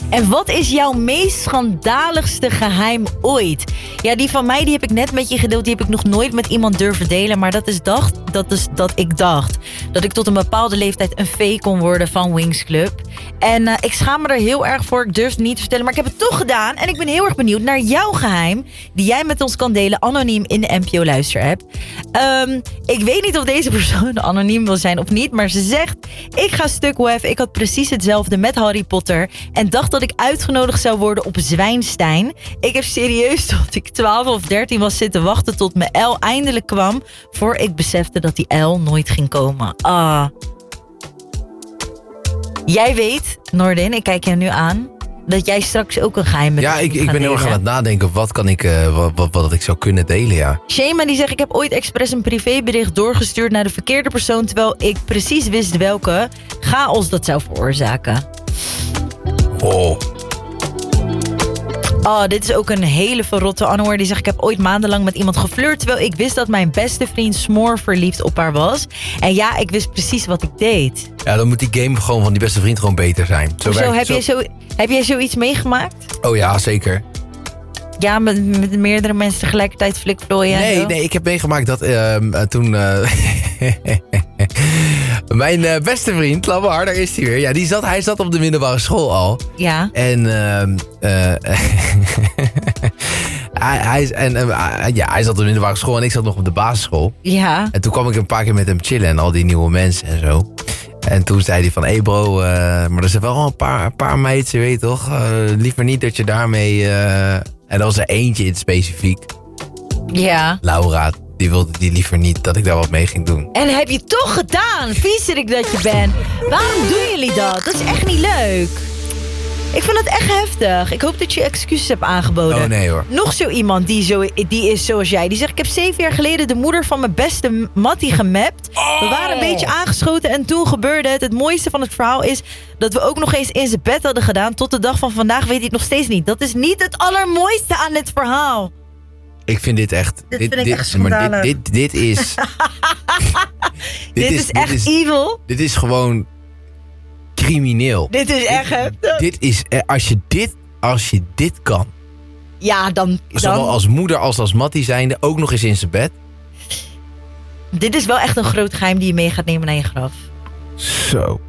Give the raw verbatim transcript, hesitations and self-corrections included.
En wat is jouw meest schandaligste geheim ooit? Ja, die van mij die heb ik net met je gedeeld. Die heb ik nog nooit met iemand durven delen. Maar dat is, dacht, dat is dat ik dacht dat ik tot een bepaalde leeftijd een vee kon worden van Winx Club. En uh, ik schaam me er heel erg voor. Ik durf het niet te vertellen, maar ik heb het toch gedaan. En ik ben heel erg benieuwd naar jouw geheim die jij met ons kan delen anoniem in de N P O Luister-app. Um, ik weet niet of deze persoon anoniem wil zijn of niet, maar ze zegt: ik ga stuk wef. Ik had precies hetzelfde met Harry Potter en dacht dat ik uitgenodigd zou worden op Zwijnstein. Ik heb serieus tot ik twaalf of dertien was zitten wachten tot mijn L eindelijk kwam, voor ik besefte dat die L nooit ging komen. Ah. Jij weet, Noordin, ik kijk je nu aan, dat jij straks ook een geheim met Ja, ik, ik ben heel erg aan het nadenken. Wat kan ik, uh, wat, wat, wat ik zou kunnen delen, ja. Shema die zegt: ik heb ooit expres een privébericht doorgestuurd naar de verkeerde persoon, terwijl ik precies wist welke chaos dat zou veroorzaken. Oh. Oh, dit is ook een hele verrotte Anouar. Die zegt: ik heb ooit maandenlang met iemand geflirt, terwijl ik wist dat mijn beste vriend smoor verliefd op haar was. En ja, ik wist precies wat ik deed. Ja, dan moet die game gewoon van die beste vriend gewoon beter zijn. Zo, zo, werkt, heb, zo... Jij zo, heb jij zoiets meegemaakt? Oh ja, zeker. Ja, met, met meerdere mensen tegelijkertijd flikvlooien. Nee, nee, ik heb meegemaakt dat uh, toen... Uh, mijn uh, beste vriend, Lamar, daar is hij weer. Ja, die zat, hij zat op de middelbare school al. Ja. En... Uh, uh, hij, hij, en uh, ja, hij zat op de middelbare school en ik zat nog op de basisschool. Ja. En toen kwam ik een paar keer met hem chillen en al die nieuwe mensen en zo. En toen zei hij van, hé hey bro, uh, maar er zijn wel een paar, een paar meiden, je weet toch? Uh, liever niet dat je daarmee... Uh... En er was er eentje in het specifiek. Ja. Laura, die wilde die liever niet dat ik daar wat mee ging doen. En heb je toch gedaan? Viezerik dat je bent. Waarom doen jullie dat? Dat is echt niet leuk. Ik vind het echt heftig. Ik hoop dat je excuses hebt aangeboden. Oh nee hoor. Nog zo iemand die, zo, die is zoals jij. Die zegt: ik heb zeven jaar geleden de moeder van mijn beste mattie gemapt. Oh. We waren een beetje aangeschoten en toen gebeurde het. Het mooiste van het verhaal is dat we ook nog eens in zijn bed hadden gedaan. Tot de dag van vandaag weet hij het nog steeds niet. Dat is niet het allermooiste aan dit verhaal. Ik vind dit echt... Dit, dit vind ik dit, echt maar dit, dit, dit is... dit, dit is echt dit is, evil. Dit is gewoon... crimineel. Dit is echt heftig. Dit is, als je dit, als je dit kan. Ja, dan, Zowel dan... als moeder als als mattie zijnde, ook nog eens in zijn bed. Dit is wel echt een groot geheim die je mee gaat nemen naar je graf. Zo.